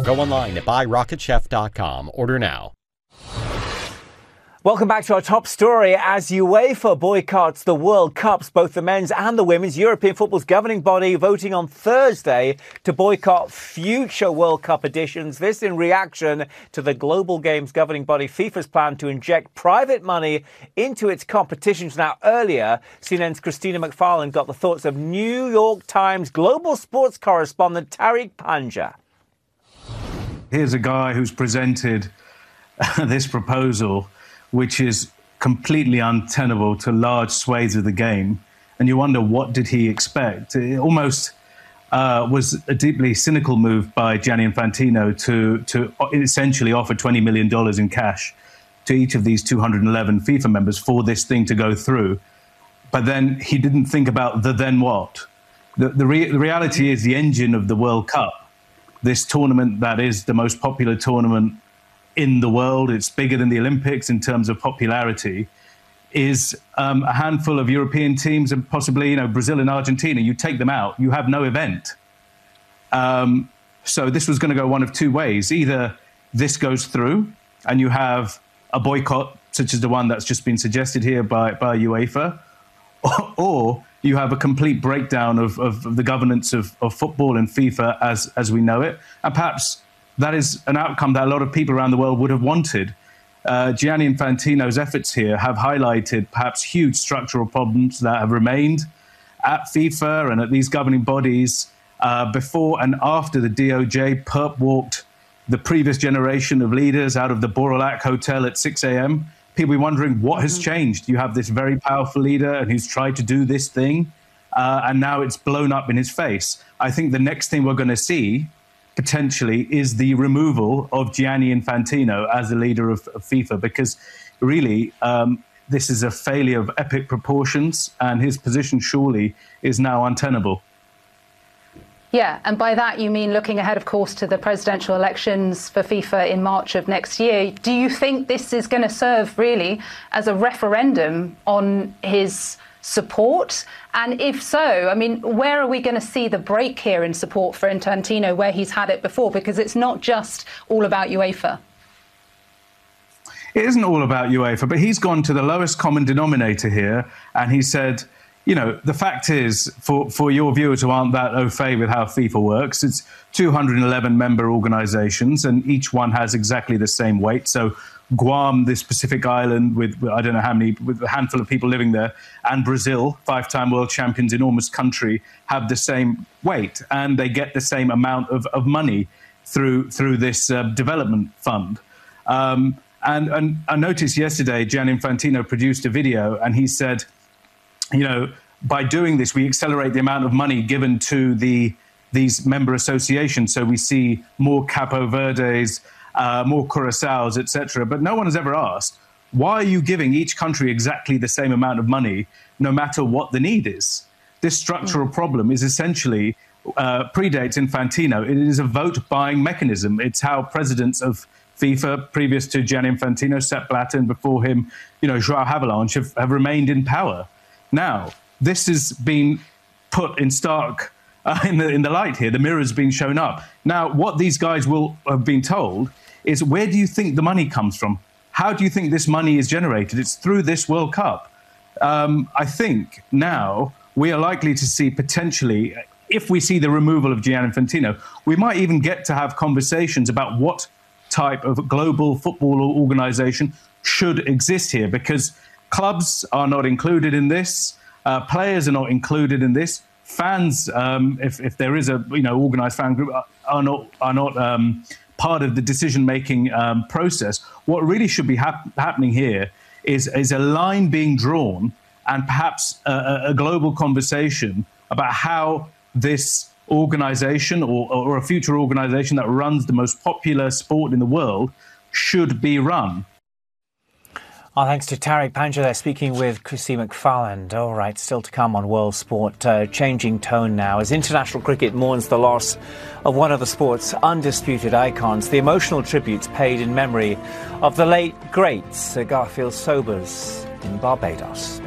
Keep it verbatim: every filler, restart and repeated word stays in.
Go online at buy rocket chef dot com. Order now. Welcome back to our top story. As UEFA boycotts the World Cups, both the men's and the women's, European football's governing body voting on Thursday to boycott future World Cup editions. This in reaction to the global games governing body FIFA's plan to inject private money into its competitions. Now, earlier, C N N's Christina McFarlane got the thoughts of New York Times global sports correspondent Tariq Panja. Here's a guy who's presented this proposal, which is completely untenable to large swathes of the game. And you wonder, what did he expect? It almost uh, was a deeply cynical move by Gianni Infantino to, to essentially offer twenty million dollars in cash to each of these two hundred eleven FIFA members for this thing to go through. But then he didn't think about the then what. The, the, re the reality is the engine of the World Cup, this tournament that is the most popular tournament in the world, it's bigger than the Olympics in terms of popularity, is um, a handful of European teams and possibly, you know, Brazil and Argentina. You take them out, you have no event. Um, so this was going to go one of two ways. Either this goes through and you have a boycott, such as the one that's just been suggested here by, by UEFA, or, or you have a complete breakdown of, of, of the governance of, of football and FIFA as, as we know it. And perhaps that is an outcome that a lot of people around the world would have wanted. Uh, Gianni Infantino's efforts here have highlighted perhaps huge structural problems that have remained at FIFA and at these governing bodies uh, before and after the D O J perp walked the previous generation of leaders out of the Borolac Hotel at six A M People be wondering, what has changed? You have this very powerful leader and he's tried to do this thing, uh, and now it's blown up in his face. I think the next thing we're going to see potentially is the removal of Gianni Infantino as the leader of, of FIFA, because really um, this is a failure of epic proportions and his position surely is now untenable. Yeah, and by that you mean looking ahead, of course, to the presidential elections for FIFA in March of next year. Do you think this is going to serve really as a referendum on his support? And if so, I mean, where are we going to see the break here in support for Infantino where he's had it before? Because it's not just all about UEFA. It isn't all about UEFA, but he's gone to the lowest common denominator here. And he said, you know, the fact is, for, for your viewers who aren't that au fait with how FIFA works, it's two hundred eleven member organizations and each one has exactly the same weight. So Guam, this Pacific island with, I don't know how many, with a handful of people living there, and Brazil, five-time world champions, enormous country, have the same weight and they get the same amount of, of money through, through this uh, development fund. Um, and, and I noticed yesterday, Gianni Infantino produced a video and he said, you know, by doing this, we accelerate the amount of money given to the these member associations. So we see more Capo Verdes, uh, more Curaçaos, et cetera. But no one has ever asked, why are you giving each country exactly the same amount of money, no matter what the need is? This structural mm. problem is essentially uh, predates Infantino. It is a vote-buying mechanism. It's how presidents of FIFA, previous to Gianni Infantino, Sepp Blatter, and before him, you know, João Havelange, have, have remained in power. Now, this has been put in stark uh, in, the, in the light here. The mirror's been shown up. Now, what these guys will have been told is, where do you think the money comes from? How do you think this money is generated? It's through this World Cup. Um, I think now we are likely to see potentially, if we see the removal of Gianni Infantino, we might even get to have conversations about what type of global football organization should exist here, because clubs are not included in this. Uh, players are not included in this. Fans, um, if, if there is a you know organized fan group, are not are not um, part of the decision-making um, process. What really should be hap happening here is is a line being drawn and perhaps a, a global conversation about how this organization or, or a future organization that runs the most popular sport in the world should be run. Oh, thanks to Tariq Panja there, speaking with Chrissy McFarland. All right, still to come on World Sport. Uh, changing tone now as international cricket mourns the loss of one of the sport's undisputed icons. The emotional tributes paid in memory of the late, great Sir Garfield Sobers in Barbados.